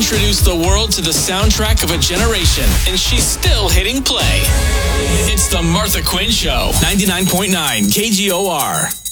introduced the world to the soundtrack of a generation, and she's still hitting play. It's the Martha Quinn Show, 99.9 KGOR.